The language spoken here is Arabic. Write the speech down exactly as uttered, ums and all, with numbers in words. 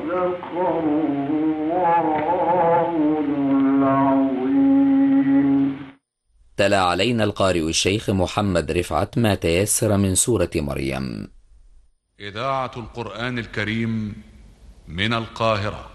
تلا علينا القارئ الشيخ محمد رفعت ما تيسر من سورة مريم. إذاعة القرآن الكريم من القاهرة.